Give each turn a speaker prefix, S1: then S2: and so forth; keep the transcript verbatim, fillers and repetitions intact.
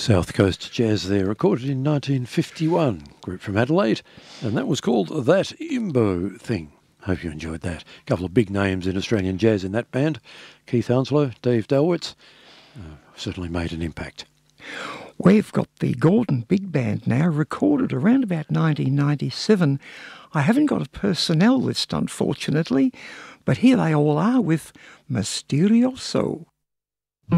S1: South Coast Jazz there, recorded in nineteen fifty-one, group from Adelaide, and that was called That Imbo Thing. Hope you enjoyed that. A couple of big names in Australian jazz in that band. Keith Hounslow, Dave Dalwitz, uh, certainly made an impact.
S2: We've got the Gordon Big Band now, recorded around about nineteen ninety-seven. I haven't got a personnel list, unfortunately, but here they all are with Mysterioso.